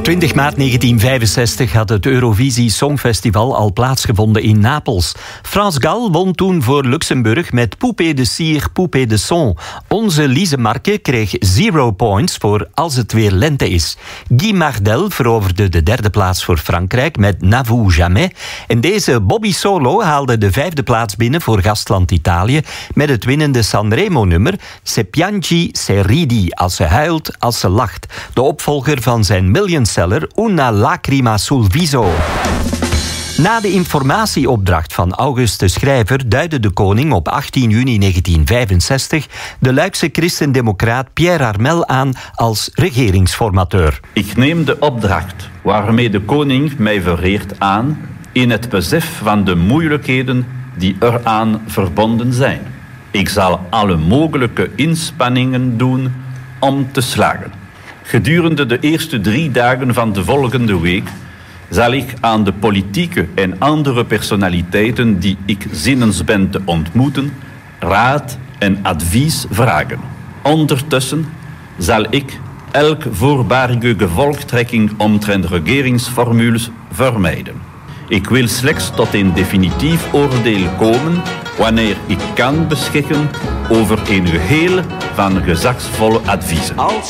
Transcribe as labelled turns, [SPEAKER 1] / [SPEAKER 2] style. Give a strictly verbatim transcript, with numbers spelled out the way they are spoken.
[SPEAKER 1] twintig maart negentien vijfenzestig had het Eurovisie Songfestival al plaatsgevonden in Napels. France Gall won toen voor Luxemburg met Poupée de cire, Poupée de son. Onze Lise Marke kreeg zero points voor Als het weer lente is. Guy Mardel veroverde de derde plaats voor Frankrijk met N'avoue jamais. En deze Bobby Solo haalde de vijfde plaats binnen voor gastland Italië met het winnende Sanremo-nummer Se piangi, se ridi, als ze huilt, als ze lacht. De opvolger van zijn millionseller Una lacrima sul viso. Na de informatieopdracht van Auguste de Schrijver duidde de koning op achttien juni negentien vijfenzestig de Luikse christendemocraat Pierre Harmel aan als regeringsformateur.
[SPEAKER 2] Ik neem de opdracht waarmee de koning mij vereert aan in het besef van de moeilijkheden die eraan verbonden zijn. Ik zal alle mogelijke inspanningen doen om te slagen. Gedurende de eerste drie dagen van de volgende week zal ik aan de politieke en andere personaliteiten die ik zinnens ben te ontmoeten, raad en advies vragen. Ondertussen zal ik elk voorbarige gevolgtrekking omtrent regeringsformules vermijden. Ik wil slechts tot een definitief oordeel komen wanneer ik kan beschikken over een geheel van gezagsvolle adviezen.